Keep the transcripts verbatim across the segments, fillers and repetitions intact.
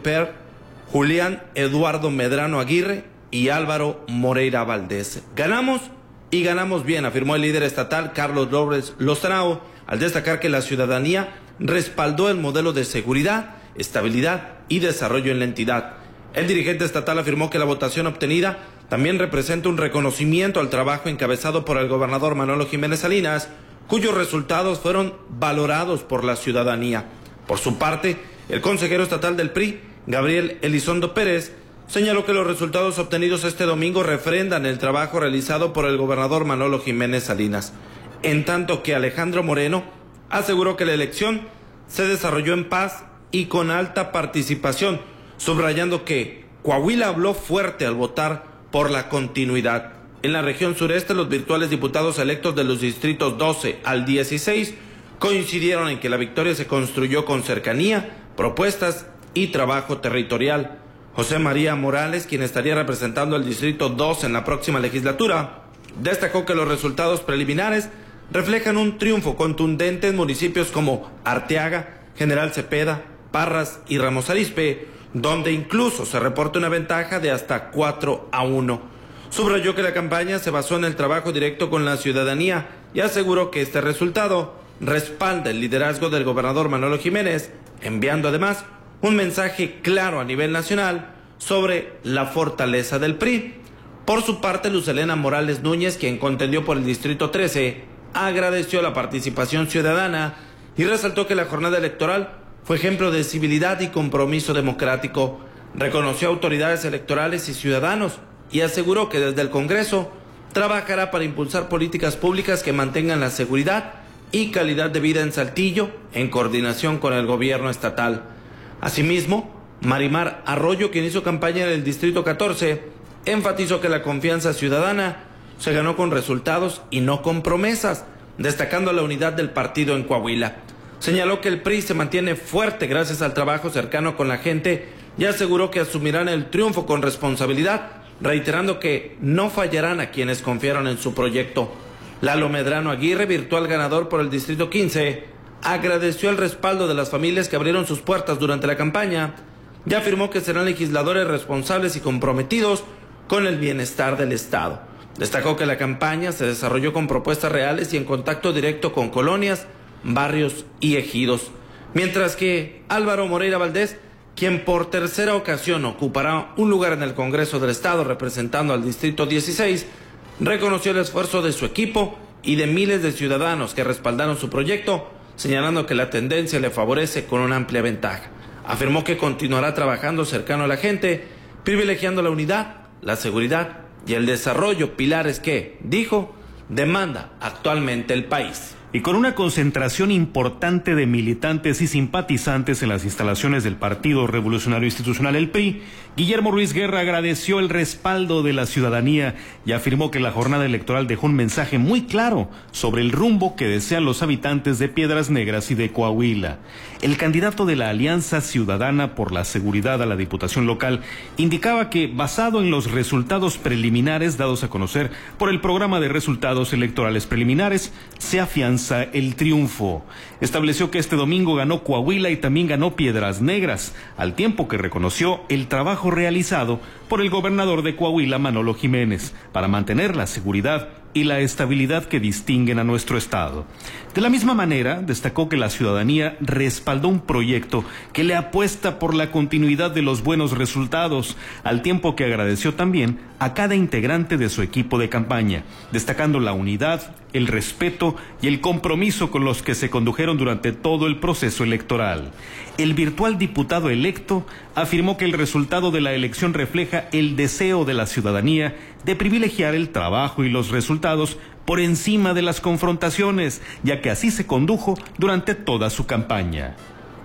Per, Julián Eduardo Medrano Aguirre y Álvaro Moreira Valdés. Ganamos y ganamos bien, afirmó el líder estatal Carlos Robles Lozano, al destacar que la ciudadanía respaldó el modelo de seguridad, estabilidad y desarrollo en la entidad. El dirigente estatal afirmó que la votación obtenida también representa un reconocimiento al trabajo encabezado por el gobernador Manolo Jiménez Salinas, cuyos resultados fueron valorados por la ciudadanía. Por su parte, el consejero estatal del P R I, Gabriel Elizondo Pérez, señaló que los resultados obtenidos este domingo refrendan el trabajo realizado por el gobernador Manolo Jiménez Salinas, en tanto que Alejandro Moreno aseguró que la elección se desarrolló en paz y con alta participación, subrayando que Coahuila habló fuerte al votar por la continuidad. En la región sureste, los virtuales diputados electos de los distritos doce al dieciséis coincidieron en que la victoria se construyó con cercanía, propuestas y trabajo territorial. José María Morales, quien estaría representando al distrito doce en la próxima legislatura, destacó que los resultados preliminares reflejan un triunfo contundente en municipios como Arteaga, General Cepeda, Parras y Ramos Arizpe, donde incluso se reporta una ventaja de hasta cuatro a uno. Subrayó que la campaña se basó en el trabajo directo con la ciudadanía y aseguró que este resultado respalda el liderazgo del gobernador Manolo Jiménez, enviando además un mensaje claro a nivel nacional sobre la fortaleza del P R I. Por su parte, Luz Helena Morales Núñez, quien contendió por el distrito trece, agradeció la participación ciudadana y resaltó que la jornada electoral fue ejemplo de civilidad y compromiso democrático. Reconoció a autoridades electorales y ciudadanos y aseguró que desde el Congreso trabajará para impulsar políticas públicas que mantengan la seguridad y calidad de vida en Saltillo, en coordinación con el gobierno estatal. Asimismo, Marimar Arroyo, quien hizo campaña en el distrito catorce, enfatizó que la confianza ciudadana se ganó con resultados y no con promesas, destacando la unidad del partido en Coahuila. Señaló que el P R I se mantiene fuerte gracias al trabajo cercano con la gente y aseguró que asumirán el triunfo con responsabilidad, reiterando que no fallarán a quienes confiaron en su proyecto. Lalo Medrano Aguirre, virtual ganador por el distrito quince, agradeció el respaldo de las familias que abrieron sus puertas durante la campaña y afirmó que serán legisladores responsables y comprometidos con el bienestar del Estado. Destacó que la campaña se desarrolló con propuestas reales y en contacto directo con colonias, barrios y ejidos. Mientras que Álvaro Moreira Valdés, quien por tercera ocasión ocupará un lugar en el Congreso del Estado representando al distrito dieciséis, reconoció el esfuerzo de su equipo y de miles de ciudadanos que respaldaron su proyecto, señalando que la tendencia le favorece con una amplia ventaja. Afirmó que continuará trabajando cercano a la gente, privilegiando la unidad, la seguridad y el desarrollo, pilares que, dijo, demanda actualmente el país. Y con una concentración importante de militantes y simpatizantes en las instalaciones del Partido Revolucionario Institucional, el P R I, Guillermo Ruiz Guerra agradeció el respaldo de la ciudadanía y afirmó que la jornada electoral dejó un mensaje muy claro sobre el rumbo que desean los habitantes de Piedras Negras y de Coahuila. El candidato de la Alianza Ciudadana por la Seguridad a la Diputación Local indicaba que, basado en los resultados preliminares dados a conocer por el Programa de Resultados Electorales Preliminares, se afianza el triunfo. Estableció que este domingo ganó Coahuila y también ganó Piedras Negras, al tiempo que reconoció el trabajo realizado por el gobernador de Coahuila, Manolo Jiménez, para mantener la seguridad y la estabilidad que distinguen a nuestro estado. De la misma manera, destacó que la ciudadanía respaldó un proyecto que le apuesta por la continuidad de los buenos resultados, al tiempo que agradeció también a cada integrante de su equipo de campaña, destacando la unidad, el respeto y el compromiso con los que se condujeron durante todo el proceso electoral. El virtual diputado electo afirmó que el resultado de la elección refleja el deseo de la ciudadanía de privilegiar el trabajo y los resultados por encima de las confrontaciones, ya que así se condujo durante toda su campaña.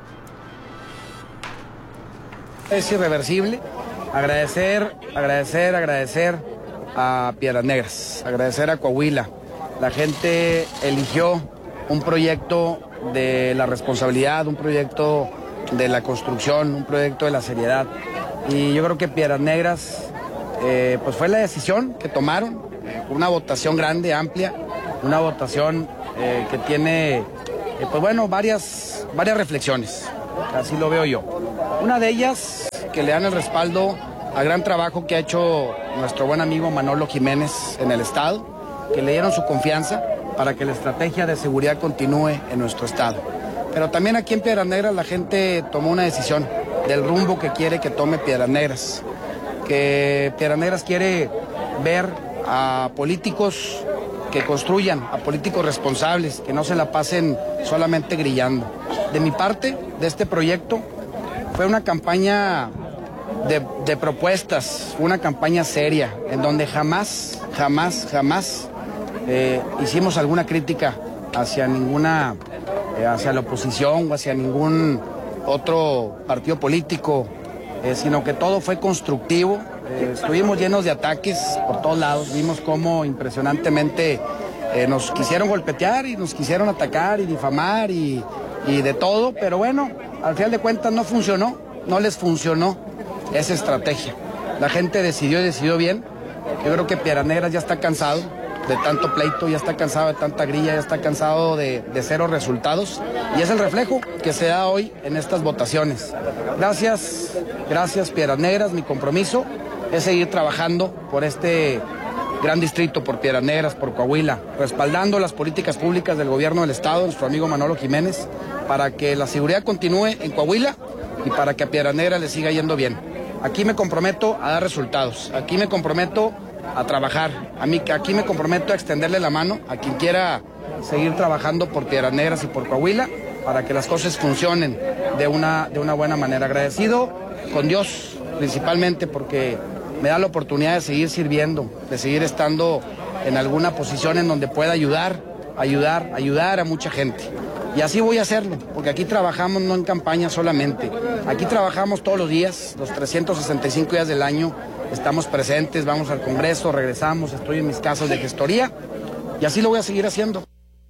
Es irreversible. Agradecer, agradecer, agradecer a Piedras Negras, agradecer a Coahuila. La gente eligió un proyecto de la responsabilidad, un proyecto de la construcción, un proyecto de la seriedad. Y yo creo que Piedras Negras eh, pues fue la decisión que tomaron, eh, una votación grande, amplia, una votación eh, que tiene eh, pues bueno, varias, varias reflexiones, así lo veo yo. Una de ellas que le dan el respaldo al gran trabajo que ha hecho nuestro buen amigo Manolo Jiménez en el Estado, que le dieron su confianza para que la estrategia de seguridad continúe en nuestro Estado. Pero también aquí en Piedras Negras la gente tomó una decisión del rumbo que quiere que tome Piedras Negras. Que Piedras Negras quiere ver a políticos que construyan, a políticos responsables, que no se la pasen solamente grillando. De mi parte, de este proyecto, fue una campaña de, de propuestas, una campaña seria, en donde jamás, jamás, jamás eh, hicimos alguna crítica hacia ninguna, eh, hacia la oposición o hacia ningún otro partido político, eh, sino que todo fue constructivo. Eh, estuvimos llenos de ataques por todos lados, vimos cómo impresionantemente eh, nos quisieron golpetear y nos quisieron atacar y difamar y, y de todo, pero bueno, al final de cuentas no funcionó, no les funcionó esa estrategia. La gente decidió y decidió bien. Yo creo que Piedras Negras ya está cansado de tanto pleito, ya está cansado de tanta grilla, ya está cansado de, de cero resultados, y es el reflejo que se da hoy en estas votaciones. Gracias, gracias Piedras Negras. Mi compromiso es seguir trabajando por este gran distrito, por Piedras Negras, por Coahuila, respaldando las políticas públicas del gobierno del Estado, nuestro amigo Manolo Jiménez, para que la seguridad continúe en Coahuila y para que a Piedras Negras le siga yendo bien. Aquí me comprometo a dar resultados, aquí me comprometo a trabajar, a mí, aquí me comprometo a extenderle la mano a quien quiera seguir trabajando por Piedras Negras y por Coahuila para que las cosas funcionen de una, de una buena manera. Agradecido con Dios principalmente porque me da la oportunidad de seguir sirviendo, de seguir estando en alguna posición en donde pueda ayudar, ayudar, ayudar a mucha gente. Y así voy a hacerlo, porque aquí trabajamos no en campaña solamente, aquí trabajamos todos los días, los trescientos sesenta y cinco días del año, estamos presentes, vamos al Congreso, regresamos, estoy en mis casos de gestoría y así lo voy a seguir haciendo.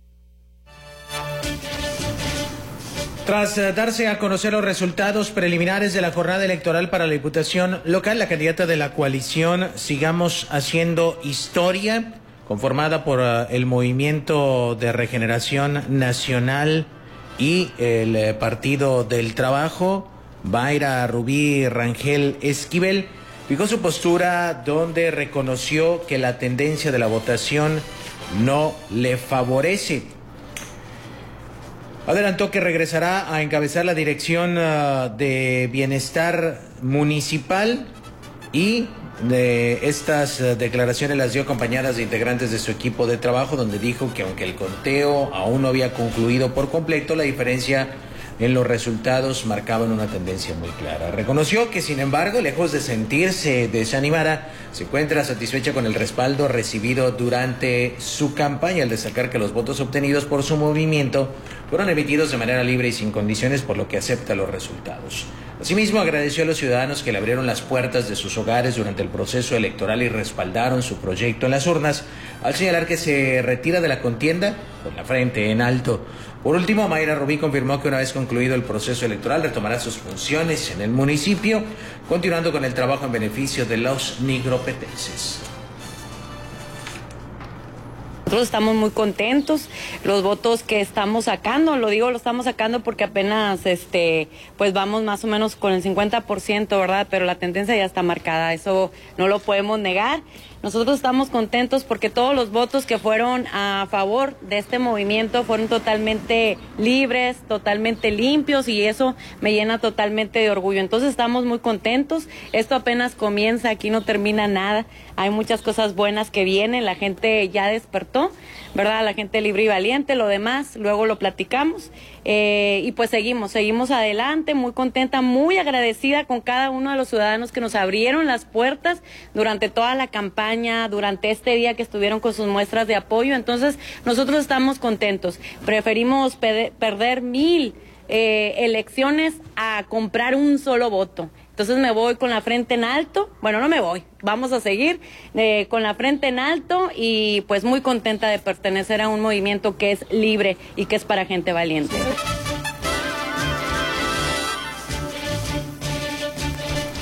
Tras darse a conocer los resultados preliminares de la jornada electoral para la Diputación Local, la candidata de la coalición Sigamos Haciendo Historia, conformada por uh, el Movimiento de Regeneración Nacional y el uh, Partido del Trabajo, Mayra Rubí Rangel Esquivel, fijó su postura donde reconoció que la tendencia de la votación no le favorece. Adelantó que regresará a encabezar la Dirección uh, de Bienestar Municipal y de estas uh, declaraciones las dio acompañadas de integrantes de su equipo de trabajo, donde dijo que aunque el conteo aún no había concluido por completo, la diferencia en los resultados marcaban una tendencia muy clara. Reconoció que, sin embargo, lejos de sentirse desanimada, se encuentra satisfecha con el respaldo recibido durante su campaña, al destacar que los votos obtenidos por su movimiento fueron emitidos de manera libre y sin condiciones, por lo que acepta los resultados. Asimismo, agradeció a los ciudadanos que le abrieron las puertas de sus hogares durante el proceso electoral y respaldaron su proyecto en las urnas, al señalar que se retira de la contienda con la frente en alto. Por último, Mayra Rubí confirmó que una vez concluido el proceso electoral retomará sus funciones en el municipio, continuando con el trabajo en beneficio de los nigropetenses. Nosotros estamos muy contentos, los votos que estamos sacando, lo digo, lo estamos sacando porque apenas, este, pues vamos más o menos con el cincuenta por ciento, ¿verdad? Pero la tendencia ya está marcada, eso no lo podemos negar. Nosotros estamos contentos porque todos los votos que fueron a favor de este movimiento fueron totalmente libres, totalmente limpios, y eso me llena totalmente de orgullo. Entonces estamos muy contentos, esto apenas comienza, aquí no termina nada, hay muchas cosas buenas que vienen, la gente ya despertó, ¿verdad? La gente libre y valiente, lo demás luego lo platicamos, eh, y pues seguimos, seguimos adelante, muy contenta, muy agradecida con cada uno de los ciudadanos que nos abrieron las puertas durante toda la campaña, durante este día que estuvieron con sus muestras de apoyo. Entonces nosotros estamos contentos, preferimos perder mil eh, elecciones a comprar un solo voto. Entonces me voy con la frente en alto, bueno, no me voy, vamos a seguir eh, con la frente en alto y pues muy contenta de pertenecer a un movimiento que es libre y que es para gente valiente.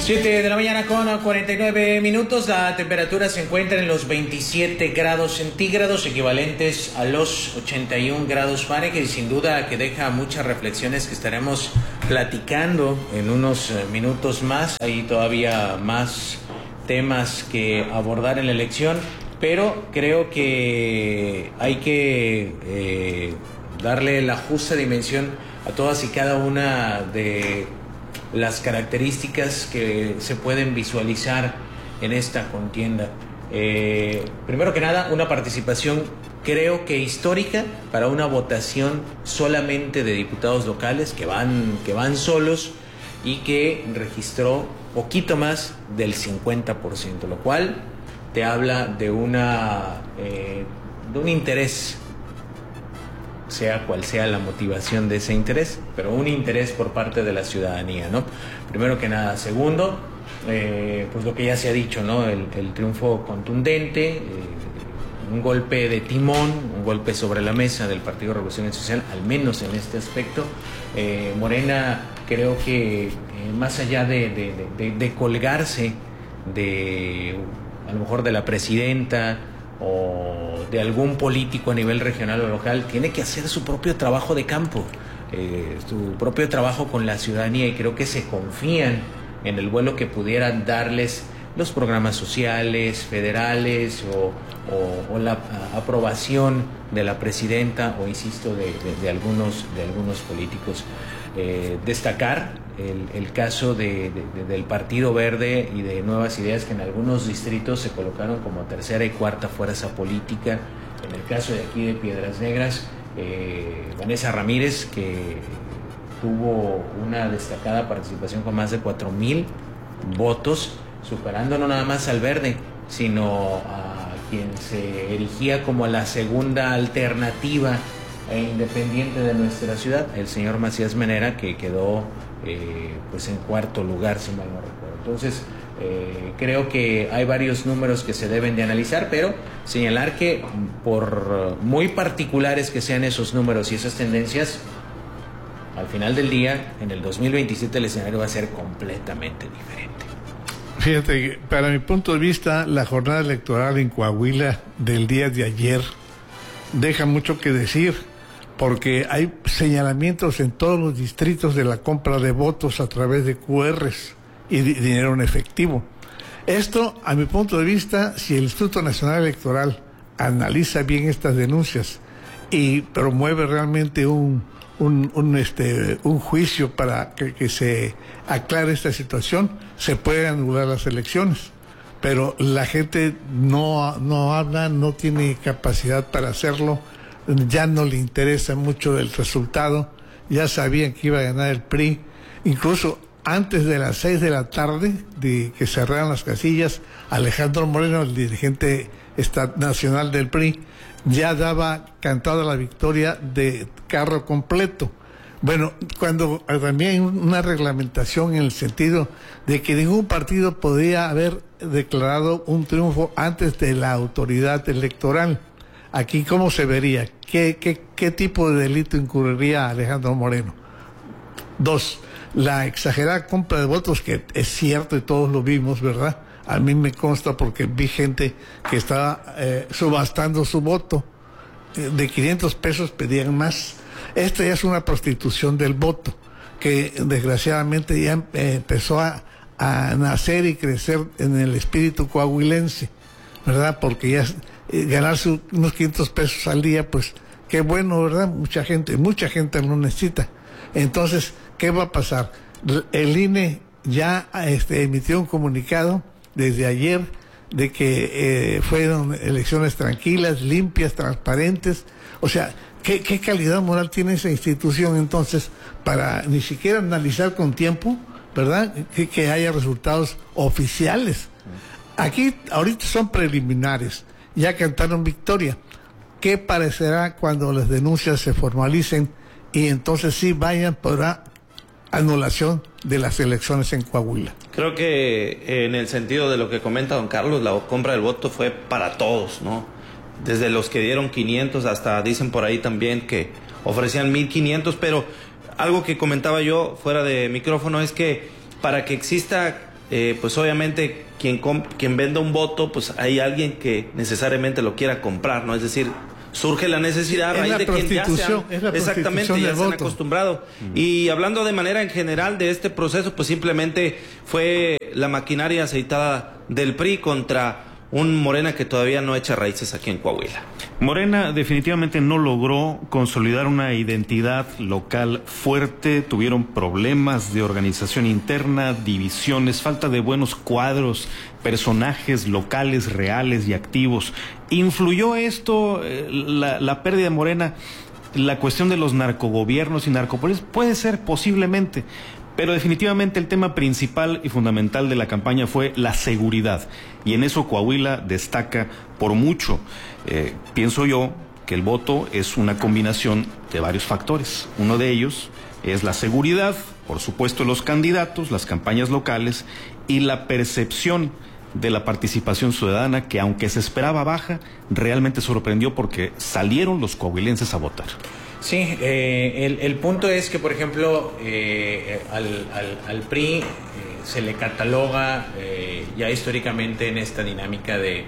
siete de la mañana con cuarenta y nueve minutos. La temperatura se encuentra en los veintisiete grados centígrados, equivalentes a los ochenta y un grados Fahrenheit, y sin duda que deja muchas reflexiones que estaremos platicando en unos minutos más. Hay todavía más temas que abordar en la elección, pero creo que hay que eh, darle la justa dimensión a todas y cada una de las características que se pueden visualizar en esta contienda. Eh, primero que nada, una participación creo que histórica para una votación solamente de diputados locales que van, que van solos, y que registró poquito más del cincuenta por ciento, lo cual te habla de una eh, de un interés, sea cual sea la motivación de ese interés, pero un interés por parte de la ciudadanía, ¿no? Primero que nada. Segundo, eh, pues lo que ya se ha dicho, ¿no? El, el triunfo contundente, eh, un golpe de timón, un golpe sobre la mesa del Partido Revolución Institucional, al menos en este aspecto. Eh, Morena, creo que eh, más allá de, de, de, de colgarse de, a lo mejor de la presidenta o de algún político a nivel regional o local, tiene que hacer su propio trabajo de campo, eh, su propio trabajo con la ciudadanía, y creo que se confían en el vuelo que pudieran darles los programas sociales, federales o, o, o la a, aprobación de la presidenta o, insisto, de, de, de, algunos, de algunos políticos. Eh, destacar el, el caso de, de, de, del Partido Verde y de Nuevas Ideas, que en algunos distritos se colocaron como tercera y cuarta fuerza política. En el caso de aquí de Piedras Negras, eh, Vanessa Ramírez, que tuvo una destacada participación con más de cuatro mil votos, superando no nada más al Verde, sino a quien se erigía como la segunda alternativa e independiente de nuestra ciudad, el señor Macías Menera, que quedó eh, pues en cuarto lugar, si mal no recuerdo. Entonces, eh, creo que hay varios números que se deben de analizar, pero señalar que por muy particulares que sean esos números y esas tendencias, al final del día, en el dos mil veintisiete el escenario va a ser completamente diferente. Fíjate que, para mi punto de vista, la jornada electoral en Coahuila del día de ayer deja mucho que decir, porque hay señalamientos en todos los distritos de la compra de votos a través de cu erres y di- dinero en efectivo. Esto, a mi punto de vista, si el Instituto Nacional Electoral analiza bien estas denuncias y promueve realmente un, un, un, este, un juicio para que, que se aclare esta situación, se pueden anular las elecciones. Pero la gente no, no habla, no tiene capacidad para hacerlo, ya no le interesa mucho el resultado, ya sabían que iba a ganar el P R I, incluso antes de las seis de la tarde de que cerraran las casillas, Alejandro Moreno, el dirigente nacional del P R I, ya daba cantada la victoria de carro completo. Bueno, cuando también hay una reglamentación en el sentido de que ningún partido podía haber declarado un triunfo antes de la autoridad electoral. Aquí, ¿cómo se vería? ¿Qué, qué, qué tipo de delito incurriría Alejandro Moreno? Dos, la exagerada compra de votos, que es cierto y todos lo vimos, ¿verdad? A mí me consta porque vi gente que estaba eh, subastando su voto. De quinientos pesos pedían más. Esta ya es una prostitución del voto, que desgraciadamente ya eh, empezó a, a nacer y crecer en el espíritu coahuilense, ¿verdad? Porque ya eh, ganarse unos quinientos pesos al día, pues qué bueno, ¿verdad? Mucha gente, mucha gente lo necesita. Entonces, ¿qué va a pasar? El I N E ya este, emitió un comunicado desde ayer de que eh, fueron elecciones tranquilas, limpias, transparentes. O sea, ¿qué, qué calidad moral tiene esa institución entonces para ni siquiera analizar con tiempo, ¿verdad? Que, que haya resultados oficiales. Aquí ahorita son preliminares, ya cantaron victoria. ¿Qué parecerá cuando las denuncias se formalicen y entonces sí vayan por la anulación de las elecciones en Coahuila? Creo que en el sentido de lo que comenta don Carlos, la compra del voto fue para todos, ¿no? Desde los que dieron quinientos hasta dicen por ahí también que ofrecían mil quinientos, pero algo que comentaba yo fuera de micrófono es que para que exista eh, pues obviamente quien, quien venda un voto, pues hay alguien que necesariamente lo quiera comprar, ¿no? Es decir, surge la necesidad a raíz de quien ya se han, es la exactamente, ya se han acostumbrado. Mm. Y hablando de manera en general de este proceso, pues simplemente fue la maquinaria aceitada del P R I contra un Morena que todavía no echa raíces aquí en Coahuila. Morena definitivamente no logró consolidar una identidad local fuerte, tuvieron problemas de organización interna, divisiones, falta de buenos cuadros, personajes locales, reales y activos. ¿Influyó esto, eh, la, la pérdida de Morena, la cuestión de los narcogobiernos y narcopolis? Puede ser, posiblemente. Pero definitivamente el tema principal y fundamental de la campaña fue la seguridad. Y en eso Coahuila destaca por mucho. Eh, pienso yo que el voto es una combinación de varios factores. Uno de ellos es la seguridad, por supuesto los candidatos, las campañas locales y la percepción de la participación ciudadana, que aunque se esperaba baja, realmente sorprendió porque salieron los coahuilenses a votar. Sí, eh, el, el punto es que, por ejemplo, eh, al, al, al P R I eh, se le cataloga eh, ya históricamente en esta dinámica de,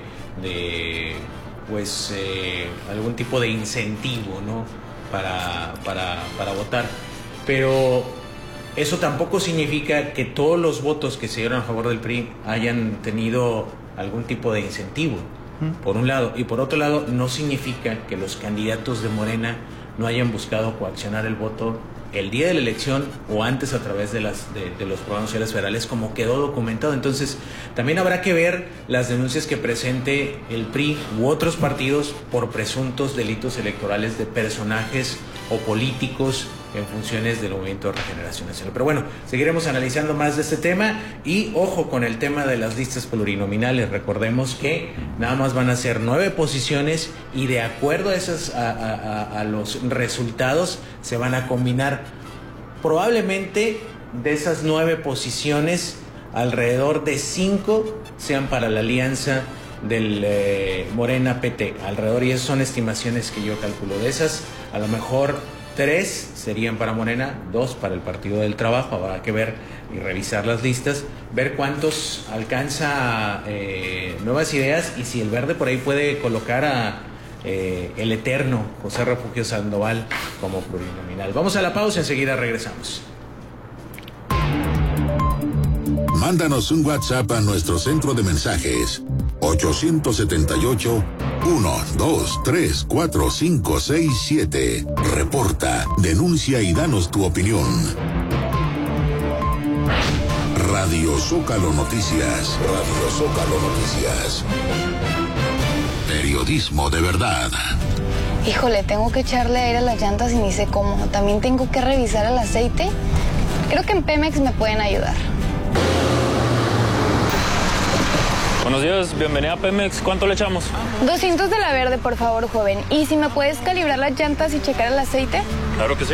de pues, eh, algún tipo de incentivo, ¿no? para, para, para votar. Pero eso tampoco significa que todos los votos que se dieron a favor del P R I hayan tenido algún tipo de incentivo, por un lado. Y por otro lado, no significa que los candidatos de Morena no hayan buscado coaccionar el voto el día de la elección o antes a través de, las, de, de los programas sociales federales, como quedó documentado. Entonces, también habrá que ver las denuncias que presente el P R I u otros partidos por presuntos delitos electorales de personajes o políticos en funciones del Movimiento de Regeneración Nacional. Pero bueno, seguiremos analizando más de este tema y ojo con el tema de las listas plurinominales. Recordemos que nada más van a ser nueve posiciones y de acuerdo a, esas, a, a, a los resultados se van a combinar. Probablemente de esas nueve posiciones, alrededor de cinco sean para la alianza del eh, Morena P T, alrededor, y esas son estimaciones que yo calculo. De esas, a lo mejor tres serían para Morena, dos para el Partido del Trabajo. Habrá que ver y revisar las listas, ver cuántos alcanza eh, Nuevas Ideas y si el Verde por ahí puede colocar a eh, el eterno José Refugio Sandoval como plurinominal. Vamos a la pausa, enseguida regresamos. Mándanos un WhatsApp a nuestro centro de mensajes ocho siete ocho, uno, dos, tres, cuatro, cinco, seis, siete. Reporta, denuncia y danos tu opinión. Radio Zócalo Noticias. Radio Zócalo Noticias. Periodismo de verdad. Híjole, tengo que echarle aire a las llantas y ni sé cómo. También tengo que revisar el aceite. Creo que en Pemex me pueden ayudar. Buenos días, bienvenida a Pemex. ¿Cuánto le echamos? doscientos de la verde, por favor, joven. ¿Y si me puedes calibrar las llantas y checar el aceite? Claro que sí.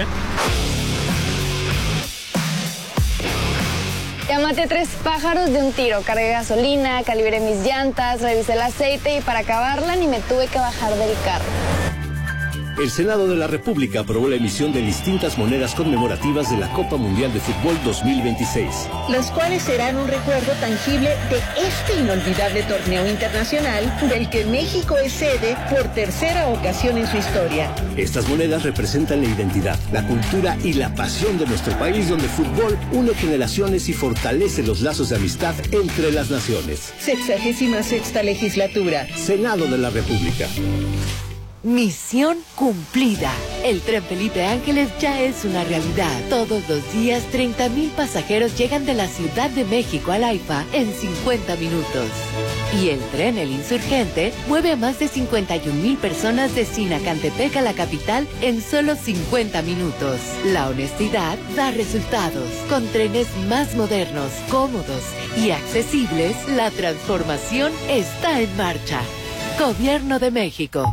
Ya maté tres pájaros de un tiro. Cargué gasolina, calibré mis llantas, revisé el aceite y para acabarla ni me tuve que bajar del carro. El Senado de la República aprobó la emisión de distintas monedas conmemorativas de la Copa Mundial de Fútbol dos mil veintiséis. Las cuales serán un recuerdo tangible de este inolvidable torneo internacional del que México es sede por tercera ocasión en su historia. Estas monedas representan la identidad, la cultura y la pasión de nuestro país, donde el fútbol une generaciones y fortalece los lazos de amistad entre las naciones. Sexagésima sexta legislatura. Senado de la República. Misión cumplida. El tren Felipe Ángeles ya es una realidad. Todos los días, treinta mil pasajeros llegan de la Ciudad de México al AIFA en cincuenta minutos. Y el tren El Insurgente mueve a más de cincuenta y un mil personas de Sinacantepec a la capital en solo cincuenta minutos. La honestidad da resultados. Con trenes más modernos, cómodos y accesibles, la transformación está en marcha. Gobierno de México.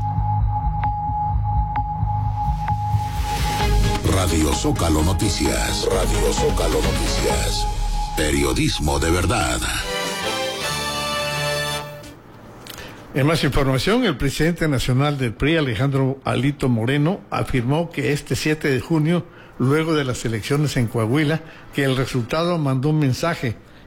Radio Zócalo Noticias. Radio Zócalo Noticias. Periodismo de verdad. En más información, el presidente nacional del P R I, Alejandro Alito Moreno, afirmó que este siete de junio, luego de las elecciones en Coahuila, que el resultado mandó un mensaje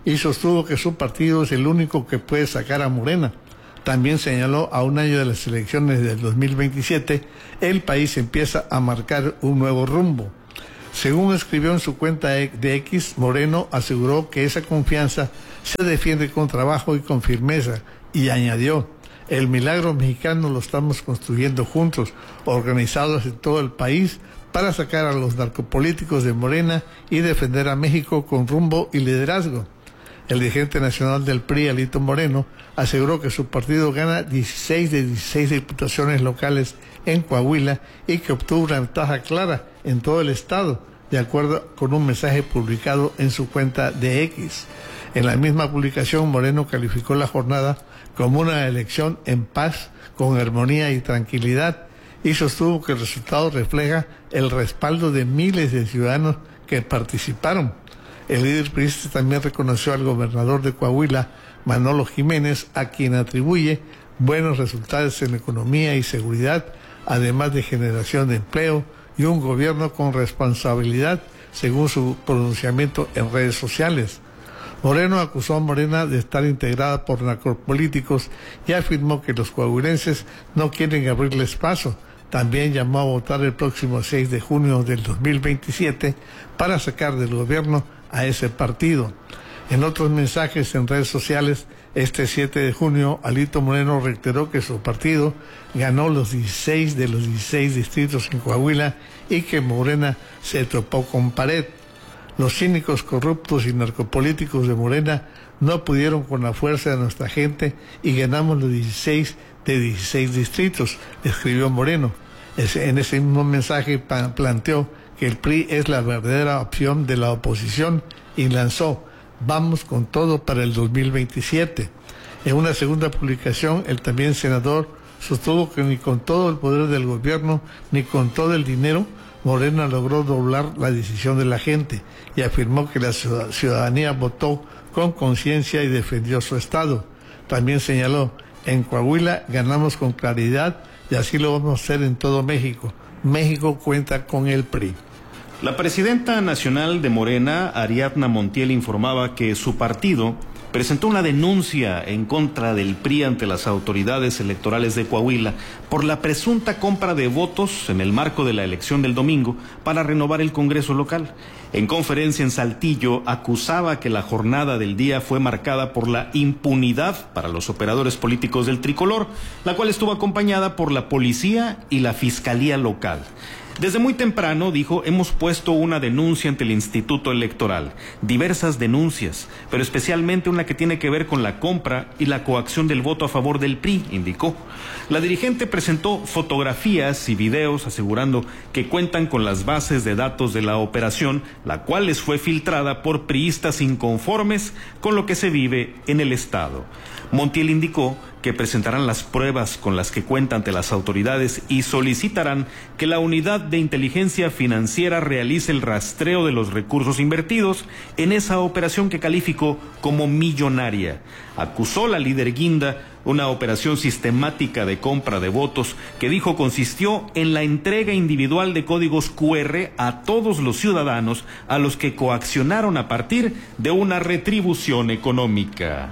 y sostuvo que su partido es el único que puede sacar a Morena. También señaló, a un año de las elecciones del dos mil veintisiete, el país empieza a marcar un nuevo rumbo. Según escribió en su cuenta de X, Moreno aseguró que esa confianza se defiende con trabajo y con firmeza, y añadió: el milagro mexicano lo estamos construyendo juntos, organizados en todo el país, para sacar a los narcopolíticos de Morena y defender a México con rumbo y liderazgo. El dirigente nacional del P R I, Alito Moreno, aseguró que su partido gana dieciséis de dieciséis diputaciones locales en Coahuila y que obtuvo una ventaja clara en todo el estado, de acuerdo con un mensaje publicado en su cuenta de X. En la misma publicación, Moreno calificó la jornada como una elección en paz, con armonía y tranquilidad, y sostuvo que el resultado refleja el respaldo de miles de ciudadanos que participaron. El líder priista también reconoció al gobernador de Coahuila, Manolo Jiménez, a quien atribuye buenos resultados en economía y seguridad, además de generación de empleo y un gobierno con responsabilidad, según su pronunciamiento en redes sociales. Moreno acusó a Morena de estar integrada por narcopolíticos y afirmó que los coahuilenses no quieren abrirles paso. También llamó a votar el próximo seis de junio del dos mil veintisiete para sacar del gobierno a ese partido. En otros mensajes en redes sociales, este siete de junio, Alito Moreno reiteró que su partido ganó los dieciséis de los dieciséis distritos en Coahuila y que Morena se topó con pared. Los cínicos, corruptos y narcopolíticos de Morena no pudieron con la fuerza de nuestra gente y ganamos los dieciséis de dieciséis distritos, escribió Moreno. En ese mismo mensaje planteó que el P R I es la verdadera opción de la oposición y lanzó: vamos con todo para el dos mil veintisiete. En una segunda publicación, el también senador sostuvo que ni con todo el poder del gobierno ni con todo el dinero Morena logró doblar la decisión de la gente, y afirmó que la ciudadanía votó con conciencia y defendió su estado. También señaló: en Coahuila ganamos con claridad y así lo vamos a hacer en todo México. México cuenta con el P R I. La presidenta nacional de Morena, Ariadna Montiel, informaba que su partido presentó una denuncia en contra del P R I ante las autoridades electorales de Coahuila por la presunta compra de votos en el marco de la elección del domingo para renovar el Congreso local. En conferencia en Saltillo, acusaba que la jornada del día fue marcada por la impunidad para los operadores políticos del tricolor, la cual estuvo acompañada por la policía y la fiscalía local. Desde muy temprano, dijo, hemos puesto una denuncia ante el Instituto Electoral, diversas denuncias, pero especialmente una que tiene que ver con la compra y la coacción del voto a favor del P R I, indicó. La dirigente presentó fotografías y videos asegurando que cuentan con las bases de datos de la operación, la cual les fue filtrada por priistas inconformes con lo que se vive en el Estado. Montiel indicó que presentarán las pruebas con las que cuenta ante las autoridades y solicitarán que la unidad de inteligencia financiera realice el rastreo de los recursos invertidos en esa operación que calificó como millonaria. Acusó la líder Guinda una operación sistemática de compra de votos que dijo consistió en la entrega individual de códigos cu erre a todos los ciudadanos a los que coaccionaron a partir de una retribución económica.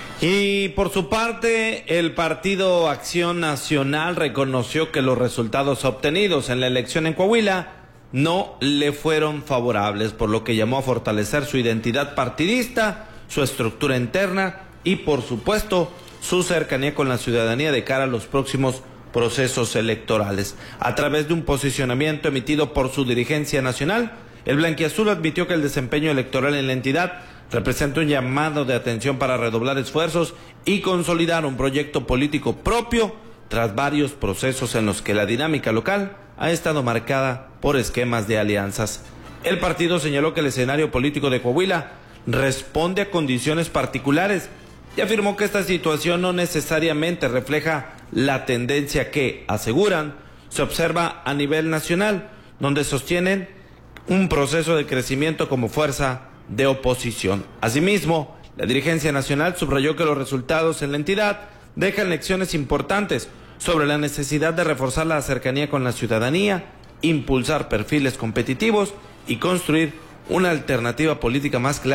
Y por su parte, el Partido Acción Nacional reconoció que los resultados obtenidos en la elección en Coahuila no le fueron favorables, por lo que llamó a fortalecer su identidad partidista, su estructura interna y, por supuesto, su cercanía con la ciudadanía de cara a los próximos procesos electorales. A través de un posicionamiento emitido por su dirigencia nacional, el blanquiazul admitió que el desempeño electoral en la entidad representa un llamado de atención para redoblar esfuerzos y consolidar un proyecto político propio tras varios procesos en los que la dinámica local ha estado marcada por esquemas de alianzas. El partido señaló que el escenario político de Coahuila responde a condiciones particulares y afirmó que esta situación no necesariamente refleja la tendencia que, aseguran, se observa a nivel nacional, donde sostienen un proceso de crecimiento como fuerza de oposición. Asimismo, la dirigencia nacional subrayó que los resultados en la entidad dejan lecciones importantes sobre la necesidad de reforzar la cercanía con la ciudadanía, impulsar perfiles competitivos y construir una alternativa política más clara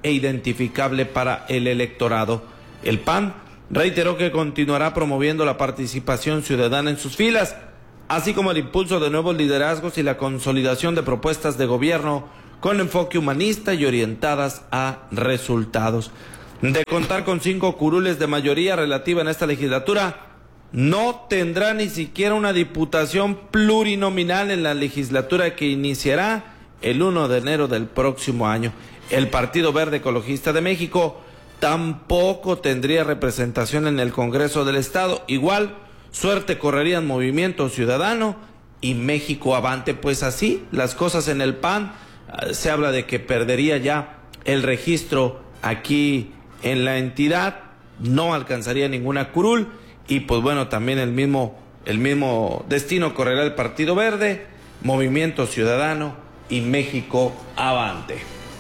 e identificable para el electorado. El P A N reiteró que continuará promoviendo la participación ciudadana en sus filas, así como el impulso de nuevos liderazgos y la consolidación de propuestas de gobierno con enfoque humanista y orientadas a resultados. De contar con cinco curules de mayoría relativa en esta legislatura, no tendrá ni siquiera una diputación plurinominal en la legislatura que iniciará el primero de enero del próximo año. El Partido Verde Ecologista de México tampoco tendría representación en el Congreso del Estado. Igual suerte correrían Movimiento Ciudadano y México Avante. Pues así las cosas en el P A N. Se habla de que perdería ya el registro aquí en la entidad, no alcanzaría ninguna curul. Y pues bueno, también el mismo, el mismo destino correrá el Partido Verde, Movimiento Ciudadano y México Avante.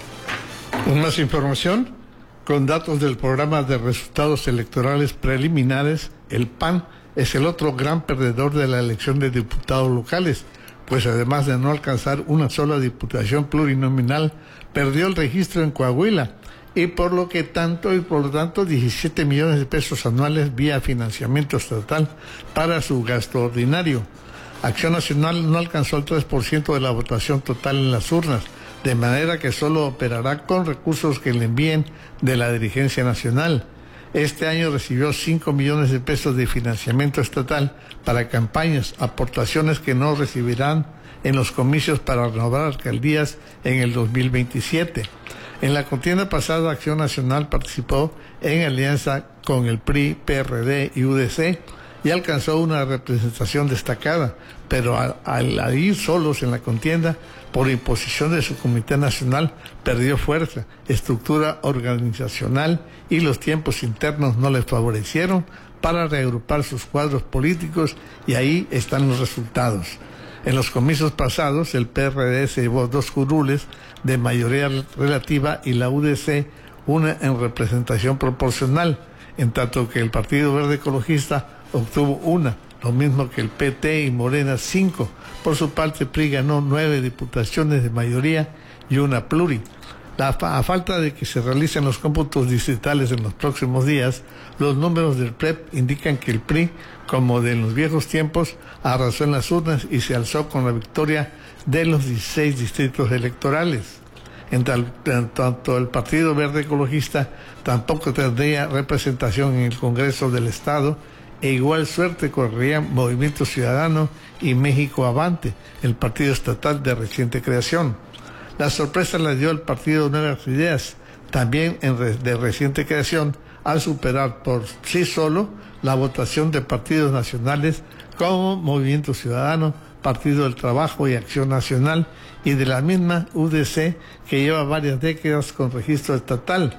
Más información, con datos del programa de resultados electorales preliminares, el P A N es el otro gran perdedor de la elección de diputados locales, pues además de no alcanzar una sola diputación plurinominal, perdió el registro en Coahuila, y por lo que tanto y por lo tanto diecisiete millones de pesos anuales vía financiamiento estatal para su gasto ordinario. Acción Nacional no alcanzó el tres por ciento de la votación total en las urnas, de manera que solo operará con recursos que le envíen de la dirigencia nacional. Este año recibió cinco millones de pesos de financiamiento estatal para campañas, aportaciones que no recibirán en los comicios para renovar alcaldías en el dos mil veintisiete. En la contienda pasada, Acción Nacional participó en alianza con el P R I, P R D y U D C y alcanzó una representación destacada, pero al, al ir solos en la contienda, por imposición de su Comité Nacional, perdió fuerza, estructura organizacional y los tiempos internos no les favorecieron para reagrupar sus cuadros políticos, y ahí están los resultados. En los comicios pasados, el P R D se llevó dos curules de mayoría relativa y la U D C una en representación proporcional, en tanto que el Partido Verde Ecologista obtuvo una, lo mismo que el P T y Morena cinco. Por su parte, P R I ganó nueve diputaciones de mayoría y una pluri. La, a falta de que se realicen los cómputos distritales en los próximos días, los números del P R E P indican que el P R I, como de en los viejos tiempos, arrasó en las urnas y se alzó con la victoria de los dieciséis distritos electorales. En, tal, en tanto, el Partido Verde Ecologista tampoco tendría representación en el Congreso del Estado, e igual suerte correrían Movimiento Ciudadano y México Avante, el partido estatal de reciente creación. La sorpresa la dio el Partido Nuevas Ideas, también en re, de reciente creación, al superar por sí solo la votación de partidos nacionales como Movimiento Ciudadano, Partido del Trabajo y Acción Nacional, y de la misma U D C, que lleva varias décadas con registro estatal.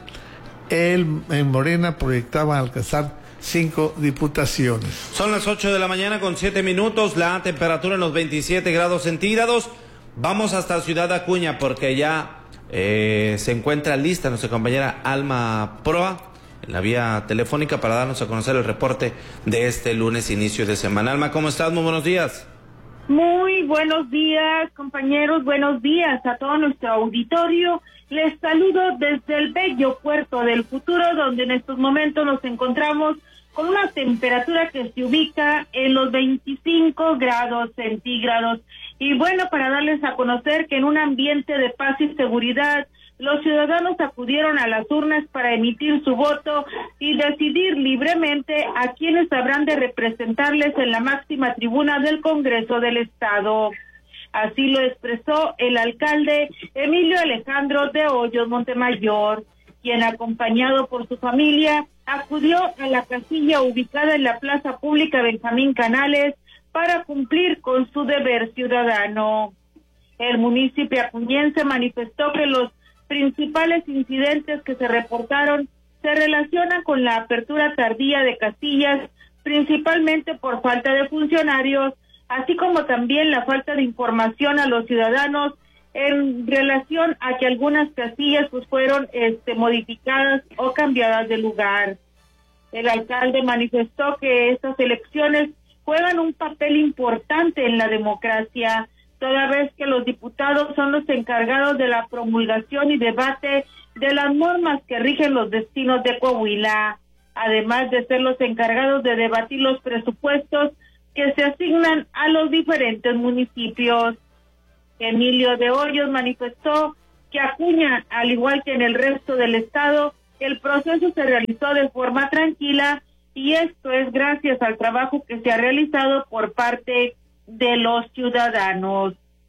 Él en Morena proyectaba alcanzar cinco diputaciones. Son las ocho de la mañana con siete minutos, la temperatura en los veintisiete grados centígrados. Vamos hasta Ciudad Acuña porque ya eh, se encuentra lista nuestra compañera Alma Proa en la vía telefónica para darnos a conocer el reporte de este lunes, inicio de semana. Alma, ¿cómo estás? Muy buenos días. Muy buenos días, compañeros, buenos días a todo nuestro auditorio. Les saludo desde el bello puerto del futuro, donde en estos momentos nos encontramos con una temperatura que se ubica en los veinticinco grados centígrados. Y bueno, para darles a conocer que en un ambiente de paz y seguridad, los ciudadanos acudieron a las urnas para emitir su voto y decidir libremente a quienes habrán de representarles en la máxima tribuna del Congreso del Estado. Así lo expresó el alcalde Emilio Alejandro de Hoyos Montemayor, quien, acompañado por su familia, acudió a la casilla ubicada en la Plaza Pública Benjamín Canales para cumplir con su deber ciudadano. El municipio acuñense manifestó que los principales incidentes que se reportaron se relacionan con la apertura tardía de casillas, principalmente por falta de funcionarios, así como también la falta de información a los ciudadanos en relación a que algunas casillas pues fueron este, modificadas o cambiadas de lugar. El alcalde manifestó que estas elecciones juegan un papel importante en la democracia, toda vez que los diputados son los encargados de la promulgación y debate de las normas que rigen los destinos de Coahuila, además de ser los encargados de debatir los presupuestos que se asignan a los diferentes municipios. Emilio de Hoyos manifestó que Acuña, al igual que en el resto del estado, el proceso se realizó de forma tranquila y esto es gracias al trabajo que se ha realizado por parte de los ciudadanos.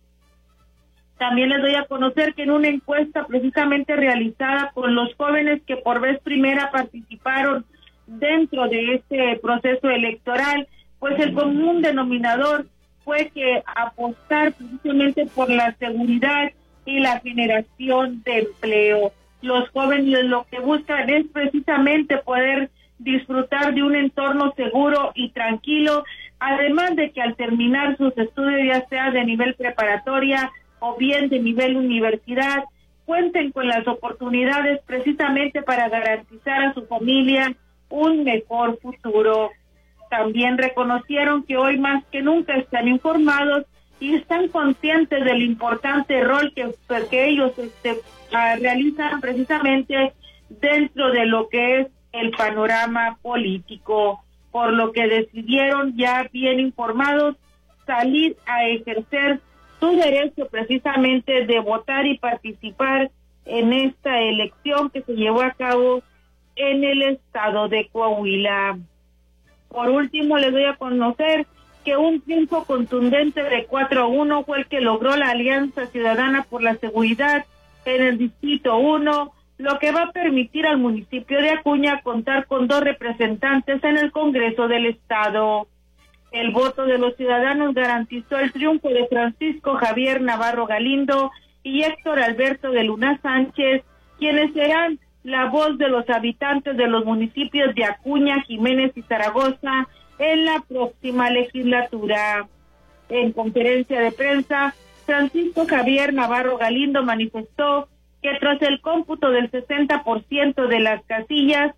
También les doy a conocer que en una encuesta precisamente realizada con los jóvenes que por vez primera participaron dentro de este proceso electoral, pues el común denominador fue que apostar precisamente por la seguridad y la generación de empleo. Los jóvenes lo que buscan es precisamente poder disfrutar de un entorno seguro y tranquilo, además de que al terminar sus estudios, ya sea de nivel preparatoria o bien de nivel universidad, cuenten con las oportunidades precisamente para garantizar a su familia un mejor futuro. También reconocieron que hoy más que nunca están informados y están conscientes del importante rol que, que ellos este, realizan precisamente dentro de lo que es el panorama político, por lo que decidieron, ya bien informados, salir a ejercer su derecho precisamente de votar y participar en esta elección que se llevó a cabo en el estado de Coahuila. Por último, les doy a conocer que un triunfo contundente de cuatro a uno fue el que logró la Alianza Ciudadana por la Seguridad en el Distrito uno, lo que va a permitir al municipio de Acuña contar con dos representantes en el Congreso del Estado. El voto de los ciudadanos garantizó el triunfo de Francisco Javier Navarro Galindo y Héctor Alberto de Luna Sánchez, quienes serán la voz de los habitantes de los municipios de Acuña, Jiménez y Zaragoza en la próxima legislatura. En conferencia de prensa, Francisco Javier Navarro Galindo manifestó que tras el cómputo del sesenta por ciento de las casillas,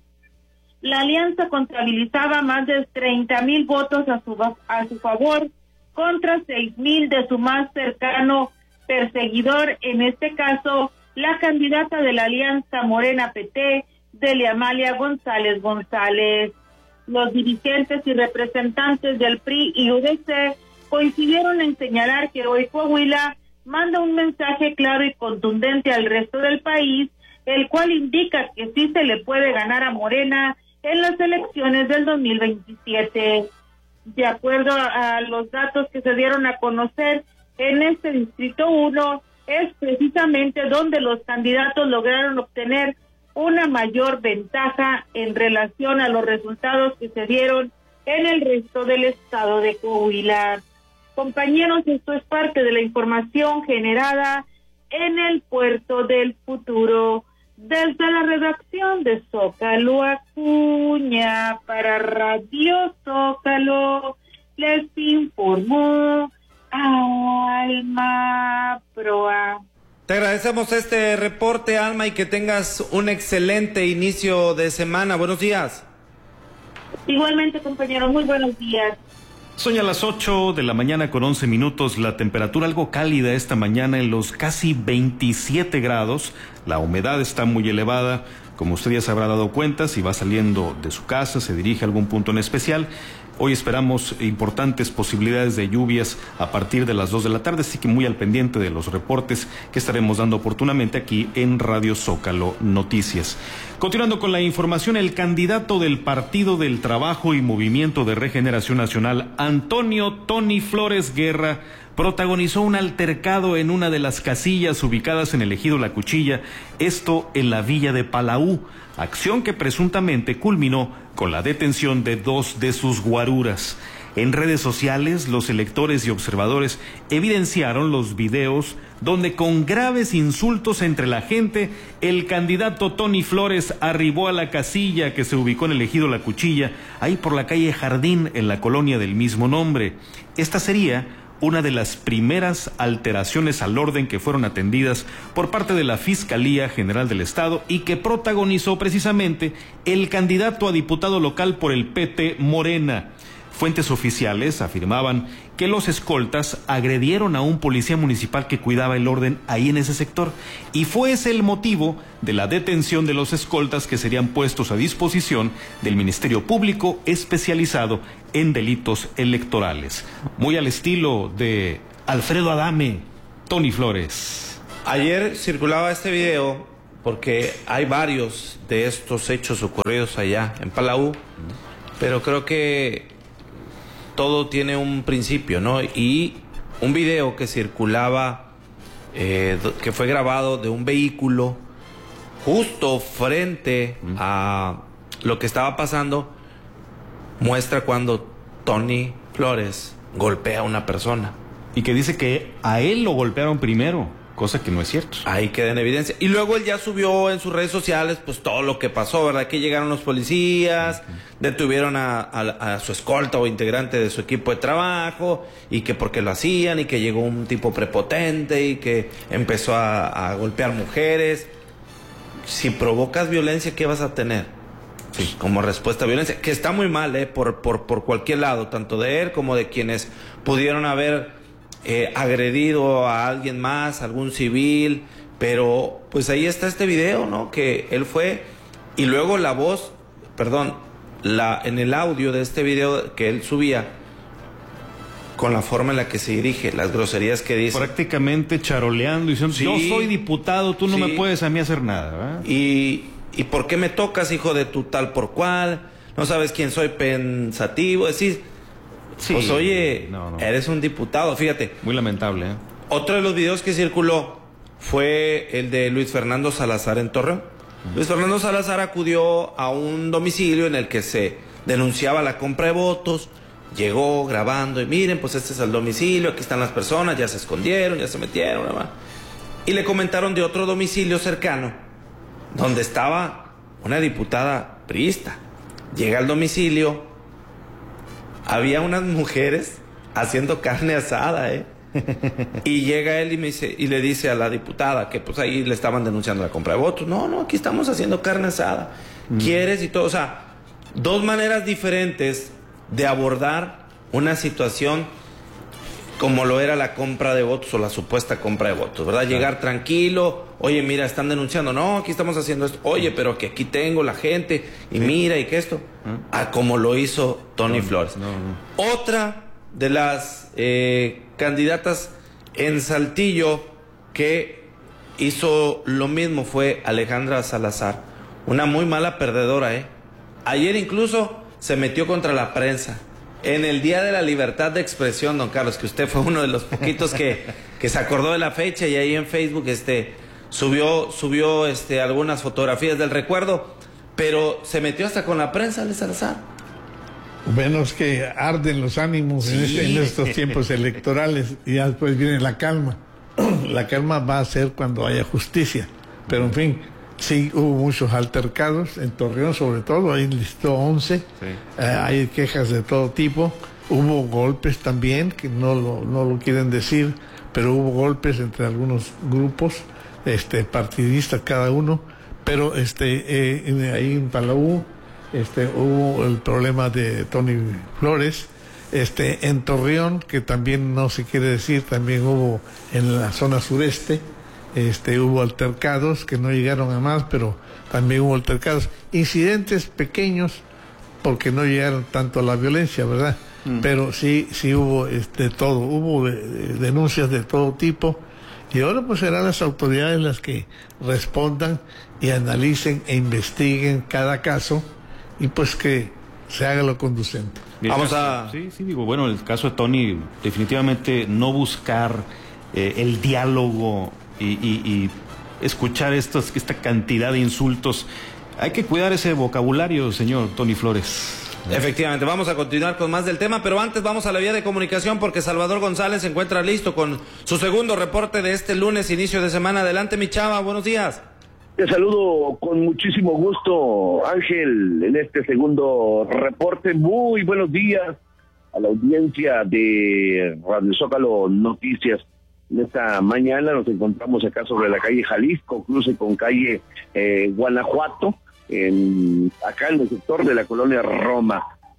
la alianza contabilizaba más de treinta mil votos a su, a su favor contra seis mil de su más cercano perseguidor, en este caso, la candidata de la Alianza Morena P T, Delia Amalia González González. Los dirigentes y representantes del P R I y U D C coincidieron en señalar que hoy Coahuila manda un mensaje claro y contundente al resto del país, el cual indica que sí se le puede ganar a Morena en las elecciones del dos mil veintisiete. De acuerdo a, a los datos que se dieron a conocer en este Distrito uno, es precisamente donde los candidatos lograron obtener una mayor ventaja en relación a los resultados que se dieron en el resto del estado de Coahuila. Compañeros, esto es parte de la información generada en el Puerto del Futuro. Desde la redacción de Zócalo Acuña para Radio Zócalo, les informó Alma Proa. Te agradecemos este reporte, Alma, y que tengas un excelente inicio de semana. Buenos días. Igualmente, compañeros, muy buenos días. Son ya las ocho de la mañana con once minutos, la temperatura algo cálida esta mañana en los casi veintisiete grados, la humedad está muy elevada, como usted ya se habrá dado cuenta, si va saliendo de su casa, se dirige a algún punto en especial. Hoy esperamos importantes posibilidades de lluvias a partir de las dos de la tarde, así que muy al pendiente de los reportes que estaremos dando oportunamente aquí en Radio Zócalo Noticias. Continuando con la información, el candidato del Partido del Trabajo y Movimiento de Regeneración Nacional, Antonio Tony Flores Guerra, protagonizó un altercado en una de las casillas ubicadas en el ejido La Cuchilla, esto en la villa de Palau, acción que presuntamente culminó con la detención de dos de sus guaruras. En redes sociales, los electores y observadores evidenciaron los videos donde con graves insultos entre la gente, el candidato Tony Flores arribó a la casilla que se ubicó en el ejido La Cuchilla, ahí por la calle Jardín, en la colonia del mismo nombre. Esta sería una de las primeras alteraciones al orden que fueron atendidas por parte de la Fiscalía General del Estado y que protagonizó precisamente el candidato a diputado local por el P T Morena. Fuentes oficiales afirmaban que los escoltas agredieron a un policía municipal que cuidaba el orden ahí en ese sector, y fue ese el motivo de la detención de los escoltas, que serían puestos a disposición del Ministerio Público especializado en delitos electorales. Muy al estilo de Alfredo Adame, Tony Flores. Ayer circulaba este video porque hay varios de estos hechos ocurridos allá en Palau, pero creo que todo tiene un principio, ¿no? Y un video que circulaba, eh, que fue grabado de un vehículo justo frente a lo que estaba pasando, muestra cuando Tony Flores golpea a una persona. Y que dice que a él lo golpearon primero, cosa que no es cierto. Ahí queda en evidencia. Y luego él ya subió en sus redes sociales pues todo lo que pasó, ¿verdad? Que llegaron los policías, uh-huh. detuvieron a, a, a su escolta o integrante de su equipo de trabajo, y que porque lo hacían, y que llegó un tipo prepotente y que empezó a, a golpear mujeres. Si provocas violencia, ¿qué vas a tener? Sí, como respuesta a violencia, que está muy mal, ¿eh? Por, por, por cualquier lado, tanto de él como de quienes pudieron haber Eh, agredido a alguien más, algún civil, pero pues ahí está este video, ¿no? Que él fue, y luego la voz, perdón, la en el audio de este video que él subía, con la forma en la que se dirige, las groserías que dice. Prácticamente charoleando, diciendo, sí, yo soy diputado, tú no sí. me puedes a mí hacer nada, ¿verdad? Y, ¿y por qué me tocas, hijo de tu tal por cual? No sabes quién soy, pensativo, es decir, sí, pues oye, no, no. eres un diputado, fíjate. Muy lamentable, ¿eh? Otro de los videos que circuló fue el de Luis Fernando Salazar en Torreón. Uh-huh. Luis Fernando Salazar acudió a un domicilio en el que se denunciaba la compra de votos, llegó grabando y miren, pues este es el domicilio, aquí están las personas, ya se escondieron, ya se metieron, ¿verdad? Y le comentaron de otro domicilio cercano, donde estaba una diputada priista. Llega al domicilio, había unas mujeres haciendo carne asada, ¿eh? Y llega él y me dice, y le dice a la diputada que pues ahí le estaban denunciando la compra de votos. No, no, aquí estamos haciendo carne asada. Mm. ¿Quieres? Y todo, o sea, dos maneras diferentes de abordar una situación como lo era la compra de votos o la supuesta compra de votos, ¿verdad? Claro. Llegar tranquilo, oye, mira, están denunciando, no, aquí estamos haciendo esto, oye, pero que aquí tengo la gente, y sí. mira, y que esto, ¿Ah? a como lo hizo Tony no, Flores. No, no. Otra de las eh, candidatas en Saltillo que hizo lo mismo fue Alejandra Salazar, una muy mala perdedora, ¿eh? Ayer incluso se metió contra la prensa. En el Día de la Libertad de Expresión, don Carlos, que usted fue uno de los poquitos que, que se acordó de la fecha, y ahí en Facebook este, subió, subió este, algunas fotografías del recuerdo, pero se metió hasta con la prensa, Ale Salazar. Menos que arden los ánimos sí. en, este, en estos tiempos electorales, y ya después viene la calma. La calma va a ser cuando haya justicia, pero en fin... Sí, hubo muchos altercados en Torreón, sobre todo, ahí listó once, sí. eh, hay quejas de todo tipo, hubo golpes también, que no lo, no lo quieren decir, pero hubo golpes entre algunos grupos, este, partidistas cada uno, pero este, eh, ahí en Palau este, hubo el problema de Tony Flores, este, en Torreón, que también no se quiere decir, también hubo en la zona sureste, Este, hubo altercados que no llegaron a más, pero también hubo altercados, incidentes pequeños, porque no llegaron tanto a la violencia, ¿verdad? Mm. Pero sí, sí hubo este, todo, hubo de, de, denuncias de todo tipo, y ahora pues serán las autoridades las que respondan y analicen e investiguen cada caso, y pues que se haga lo conducente. Vamos a... Sí, sí, digo, bueno, el caso de Tony, definitivamente no buscar eh, el diálogo Y, y, y escuchar estos, esta cantidad de insultos. Hay que cuidar ese vocabulario, señor Tony Flores. Efectivamente, vamos a continuar con más del tema, pero antes vamos a la vía de comunicación porque Salvador González se encuentra listo con su segundo reporte de este lunes, inicio de semana. Adelante, mi chava, buenos días. Te saludo con muchísimo gusto, Ángel, en este segundo reporte. Muy buenos días a la audiencia de Radio Zócalo Noticias. En esta mañana nos encontramos acá sobre la calle Jalisco, cruce con calle eh, Guanajuato, en, acá en el sector de la colonia Roma.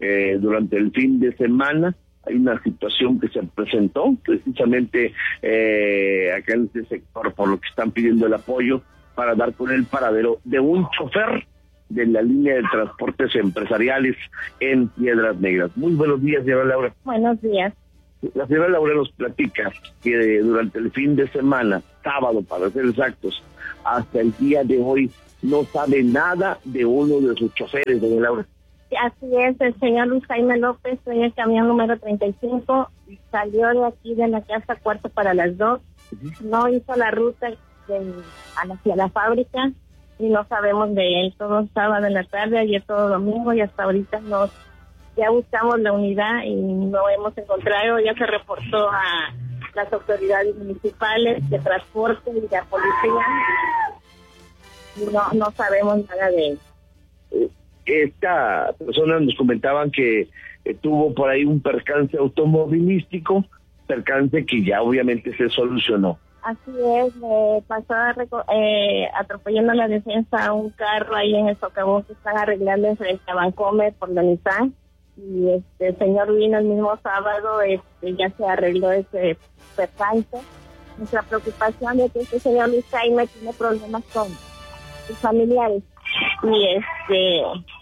eh, durante el fin de semana. Hay una situación que se presentó precisamente eh, acá en este sector, por lo que están pidiendo el apoyo para dar con el paradero de un chofer de la línea de transportes empresariales en Piedras Negras. Muy buenos días, señora Laura. Buenos días. La señora Laura nos platica que durante el fin de semana, sábado para ser exactos, hasta el día de hoy, no sabe nada de uno de sus choferes, doña Laura. Así es, el señor Luis Jaime López, en el camión número treinta y cinco, salió de aquí de la casa cuarto para las dos, uh-huh. no hizo la ruta de, hacia la fábrica y no sabemos de él. Todo sábado en la tarde, ayer todo domingo y hasta ahorita nos ya buscamos la unidad y no hemos encontrado. Ya se reportó a las autoridades municipales de transporte y de policía y no, no sabemos nada de él. Esta persona nos comentaban que eh, tuvo por ahí un percance automovilístico, percance que ya obviamente se solucionó. Así es, me pasó a reco- eh, atropellando la defensa a un carro ahí en el socavón que están arreglando en frente a Bancomer por la Nissan, y este el señor vino el mismo sábado, este ya se arregló ese percance. Nuestra preocupación es que este señor Luis Jaime tiene problemas con sus familiares. Y este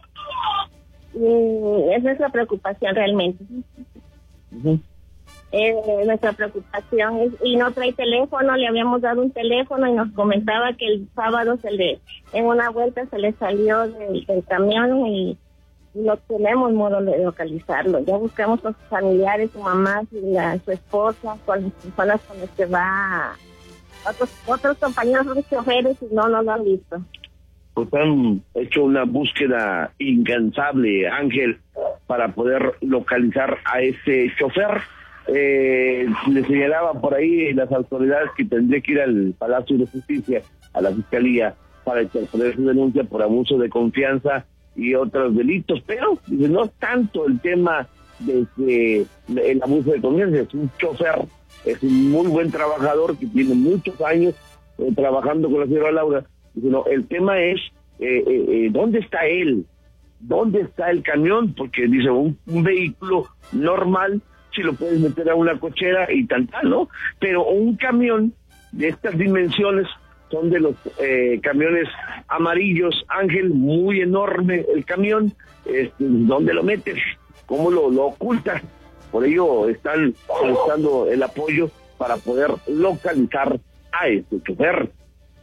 y esa es la preocupación realmente. Uh-huh. Eh, nuestra preocupación es, y no trae teléfono, le habíamos dado un teléfono y nos comentaba que el sábado se le, en una vuelta se le salió del, del camión y, y no tenemos modo de localizarlo. Ya buscamos con sus familiares, su mamá, su, la, su esposa, con las personas con las que va, otros, otros compañeros, otros choferes, y no, no lo han visto. Pues han hecho una búsqueda incansable, Ángel, para poder localizar a ese chofer. Eh, le señalaban por ahí las autoridades que tendría que ir al Palacio de Justicia, a la Fiscalía, para interponer su denuncia por abuso de confianza y otros delitos, pero dice, no tanto el tema de que el abuso de confianza. Es un chofer, es un muy buen trabajador que tiene muchos años eh, trabajando con la señora Laura. No, el tema es eh, eh, eh, ¿dónde está él? ¿Dónde está el camión? Porque dice, un, un vehículo normal, si lo puedes meter a una cochera y tal, tal, ¿no? Pero un camión de estas dimensiones, son de los eh, camiones amarillos, Ángel, muy enorme el camión, este, ¿dónde lo metes? ¿Cómo lo, lo ocultas? Por ello están solicitando el apoyo para poder localizar a este chofer.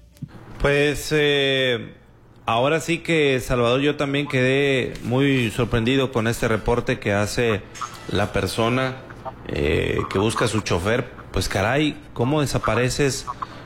Pues eh, ahora sí que, Salvador, yo también quedé muy sorprendido con este reporte que hace la persona eh, que busca a su chofer. Pues caray, ¿cómo desapareces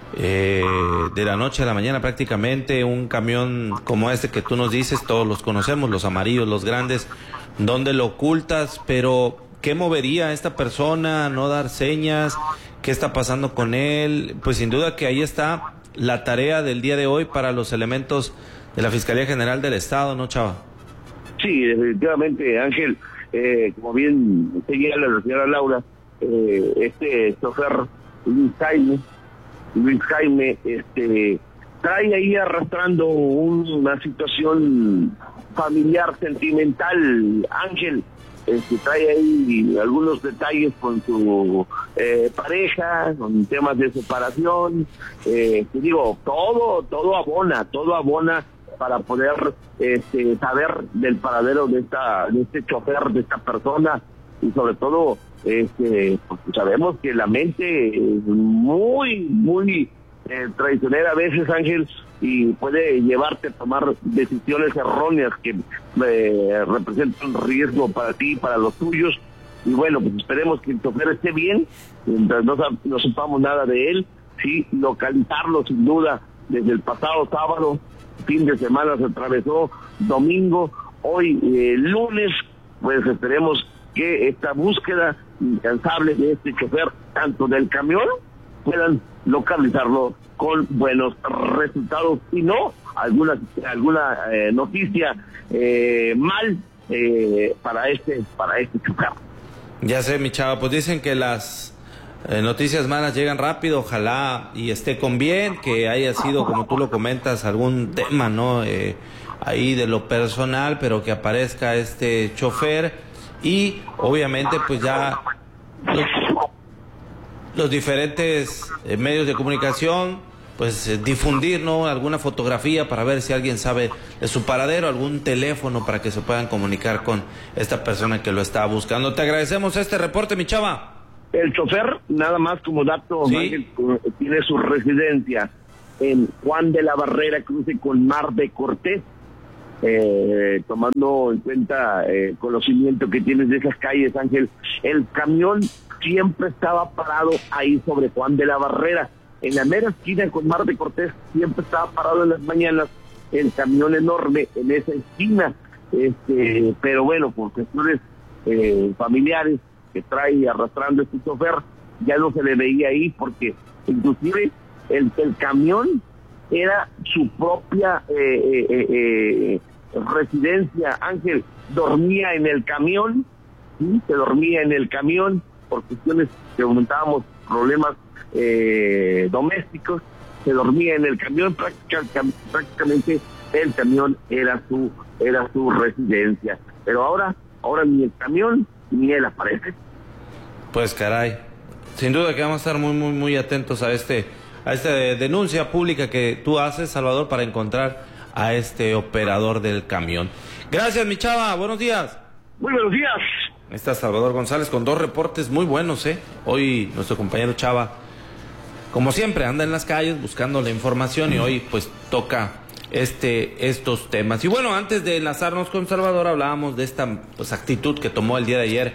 eh, de la noche a la mañana prácticamente un camión como este que tú nos dices? Todos los conocemos, los amarillos, los grandes. ¿Dónde lo ocultas? Pero ¿qué movería a esta persona? ¿No dar señas? ¿Qué está pasando con él? Pues sin duda que ahí está la tarea del día de hoy para los elementos de la Fiscalía General del Estado, ¿no, Chava? Sí, definitivamente, Ángel, eh, como bien señala la señora Laura, eh, este chofer Luis Jaime, Luis Jaime, este, trae ahí arrastrando una situación familiar, sentimental, Ángel. Este, trae ahí algunos detalles con su eh, pareja, con temas de separación, eh, te digo, todo, todo abona, todo abona para poder este, saber del paradero de esta, de este chofer, de esta persona, y sobre todo, este, pues sabemos que la mente es muy, muy eh, traicionera a veces, Ángel, y puede llevarte a tomar decisiones erróneas que eh, representan riesgo para ti y para los tuyos. Y bueno, pues esperemos que el chofer esté bien, mientras no, no sepamos nada de él, sí, localizarlo sin duda desde el pasado sábado, fin de semana se atravesó, domingo, hoy eh, lunes, pues esperemos que esta búsqueda incansable de este chofer, tanto del camión, puedan localizarlo con buenos resultados, y no alguna alguna eh, noticia eh, mal eh, para este para este chofer. Ya sé, mi Chava, pues dicen que las eh, noticias malas llegan rápido, ojalá y esté con bien, que haya sido, como tú lo comentas, algún tema, ¿no? Eh, ahí de lo personal, pero que aparezca este chofer y obviamente pues ya los, los diferentes eh, medios de comunicación pues eh, difundir, ¿no?, alguna fotografía para ver si alguien sabe de su paradero, algún teléfono para que se puedan comunicar con esta persona que lo está buscando. Te agradecemos este reporte, mi chava. El chofer, nada más como dato, ¿Sí? Ángel, tiene su residencia en Juan de la Barrera, cruce con Mar de Cortés, eh, tomando en cuenta el eh, conocimiento que tienes de esas calles, Ángel. El camión siempre estaba parado ahí sobre Juan de la Barrera, en la mera esquina con Mar de Cortés, siempre estaba parado en las mañanas el camión enorme en esa esquina, este, pero bueno, por cuestiones eh, familiares que trae arrastrando este chofer, ya no se le veía ahí, porque inclusive el, el camión era su propia eh, eh, eh, residencia. Ángel dormía en el camión, ¿sí? Se dormía en el camión por cuestiones que aumentábamos problemas eh, domésticos, se dormía en el camión, prácticamente, prácticamente el camión era su era su residencia, pero ahora ahora ni el camión ni él aparece. Pues caray, sin duda que vamos a estar muy muy muy atentos a este a esta denuncia pública que tú haces, Salvador, para encontrar a este operador del camión. Gracias, mi chava, buenos días. Muy buenos días. Está Salvador González con dos reportes muy buenos, ¿eh? Hoy nuestro compañero Chava, como siempre, anda en las calles buscando la información y hoy pues toca este estos temas. Y bueno, antes de enlazarnos con Salvador, hablábamos de esta pues actitud que tomó el día de ayer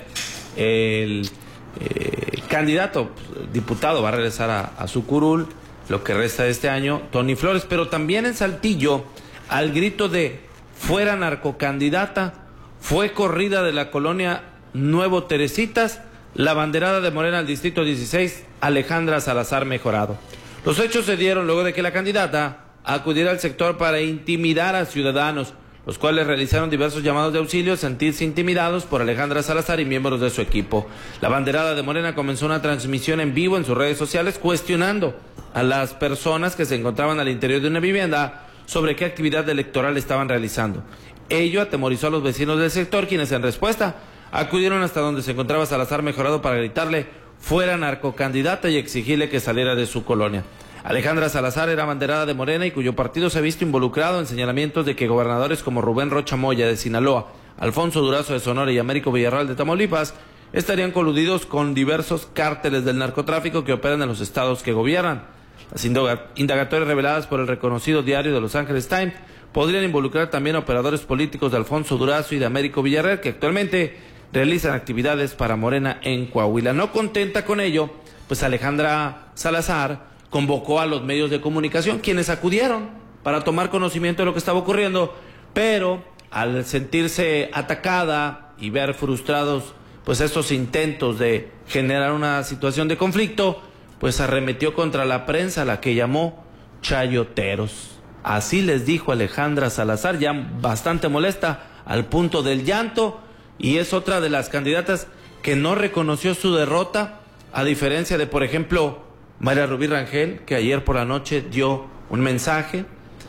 el eh, candidato pues, diputado, va a regresar a, a su curul lo que resta de este año, Tony Flores, pero también en Saltillo, al grito de fuera narcocandidata, fue corrida de la colonia Nuevo Teresitas la banderada de Morena al distrito dieciséis, Alejandra Salazar Mejorado. Los hechos se dieron luego de que la candidata acudiera al sector para intimidar a ciudadanos, los cuales realizaron diversos llamados de auxilio a sentirse intimidados por Alejandra Salazar y miembros de su equipo. La banderada de Morena comenzó una transmisión en vivo en sus redes sociales cuestionando a las personas que se encontraban al interior de una vivienda sobre qué actividad electoral estaban realizando. Ello atemorizó a los vecinos del sector, quienes en respuesta acudieron hasta donde se encontraba Salazar Mejorado para gritarle fuera narcocandidata y exigirle que saliera de su colonia. Alejandra Salazar era banderada de Morena y cuyo partido se ha visto involucrado en señalamientos de que gobernadores como Rubén Rocha Moya de Sinaloa, Alfonso Durazo de Sonora y Américo Villarreal de Tamaulipas estarían coludidos con diversos cárteles del narcotráfico que operan en los estados que gobiernan. Las indagatorias reveladas por el reconocido diario de Los Angeles Times podrían involucrar también a operadores políticos de Alfonso Durazo y de Américo Villarreal, que actualmente realizan actividades para Morena en Coahuila. No contenta con ello, pues Alejandra Salazar convocó a los medios de comunicación, quienes acudieron para tomar conocimiento de lo que estaba ocurriendo, pero al sentirse atacada y ver frustrados pues estos intentos de generar una situación de conflicto, pues arremetió contra la prensa, la que llamó chayoteros. Así les dijo Alejandra Salazar, ya bastante molesta, al punto del llanto, y es otra de las candidatas que no reconoció su derrota, a diferencia de, por ejemplo, María Rubí Rangel, que ayer por la noche dio un mensaje,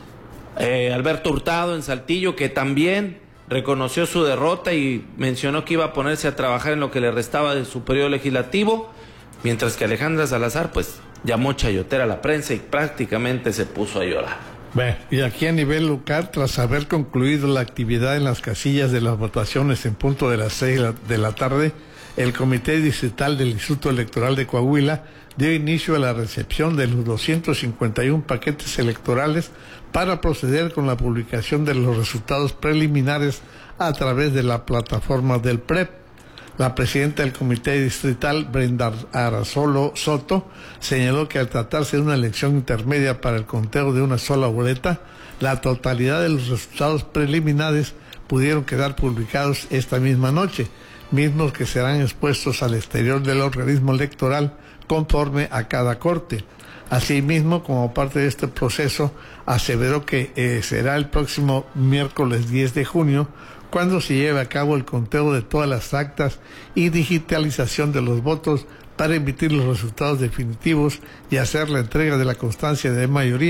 eh, Alberto Hurtado en Saltillo, que también reconoció su derrota y mencionó que iba a ponerse a trabajar en lo que le restaba de su periodo legislativo, mientras que Alejandra Salazar pues llamó chayotera a la prensa y prácticamente se puso a llorar. Bueno, y aquí a nivel local, tras haber concluido la actividad en las casillas de las votaciones en punto de las seis de la tarde, el Comité Distrital del Instituto Electoral de Coahuila dio inicio a la recepción de los doscientos cincuenta y uno paquetes electorales para proceder con la publicación de los resultados preliminares a través de la plataforma del P R E P. La presidenta del Comité Distrital, Brenda Arasolo Soto, señaló que al tratarse de una elección intermedia para el conteo de una sola boleta, la totalidad de los resultados preliminares pudieron quedar publicados esta misma noche, mismos que serán expuestos al exterior del organismo electoral conforme a cada corte. Asimismo, como parte de este proceso, aseveró que eh, será el próximo miércoles diez de junio cuando se lleve a cabo el conteo de todas las actas y digitalización de los votos para emitir los resultados definitivos y hacer la entrega de la constancia de mayoría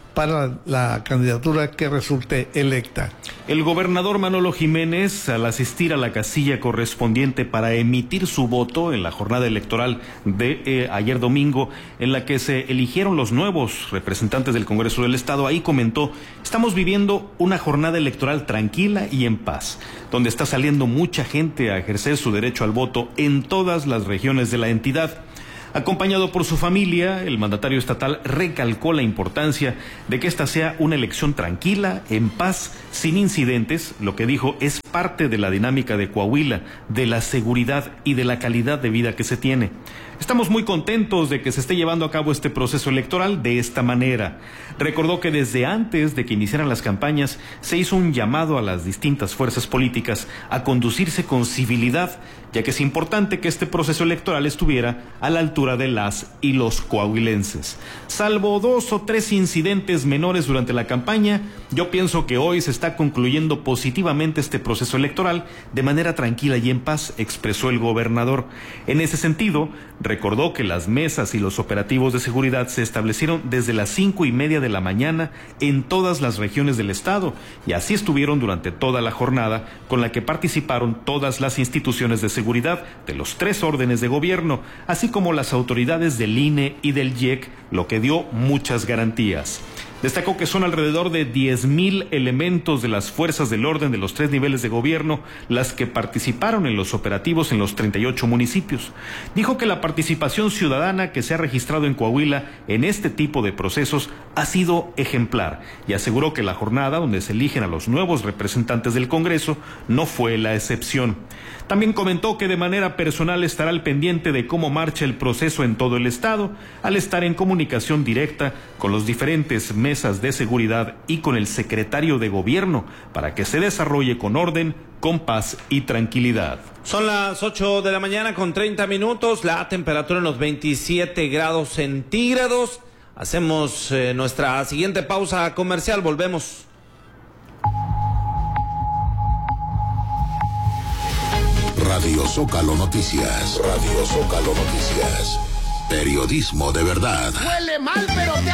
para la candidatura que resulte electa. El gobernador Manolo Jiménez, al asistir a la casilla correspondiente para emitir su voto en la jornada electoral de eh, ayer domingo, en la que se eligieron los nuevos representantes del Congreso del Estado, ahí comentó: estamos viviendo una jornada electoral tranquila y en paz, donde está saliendo mucha gente a ejercer su derecho al voto en todas las regiones de la entidad. Acompañado por su familia, el mandatario estatal recalcó la importancia de que esta sea una elección tranquila, en paz, sin incidentes. Lo que dijo es parte de la dinámica de Coahuila, de la seguridad y de la calidad de vida que se tiene. Estamos muy contentos de que se esté llevando a cabo este proceso electoral de esta manera. Recordó que desde antes de que iniciaran las campañas se hizo un llamado a las distintas fuerzas políticas a conducirse con civilidad, ya que es importante que este proceso electoral estuviera a la altura de las y los coahuilenses. Salvo dos o tres incidentes menores durante la campaña, yo pienso que hoy se está concluyendo positivamente este proceso electoral de manera tranquila y en paz, expresó el gobernador. En ese sentido, recordó que las mesas y los operativos de seguridad se establecieron desde las cinco y media de la mañana en todas las regiones del estado, y así estuvieron durante toda la jornada, con la que participaron todas las instituciones de seguridad de los tres órdenes de gobierno, así como las autoridades del I N E y del I E C, lo que dio muchas garantías. Destacó que son alrededor de diez mil elementos de las fuerzas del orden de los tres niveles de gobierno las que participaron en los operativos en los treinta y ocho municipios. Dijo que la participación ciudadana que se ha registrado en Coahuila en este tipo de procesos ha sido ejemplar, y aseguró que la jornada donde se eligen a los nuevos representantes del Congreso no fue la excepción. También comentó que de manera personal estará al pendiente de cómo marcha el proceso en todo el estado, al estar en comunicación directa con los diferentes mesas de seguridad y con el secretario de gobierno para que se desarrolle con orden, con paz y tranquilidad. Son las ocho de la mañana con treinta minutos, la temperatura en los veintisiete grados centígrados. Hacemos eh, nuestra siguiente pausa comercial, volvemos. Radio Zócalo Noticias. Radio Zócalo Noticias. Periodismo de verdad. Huele mal, pero te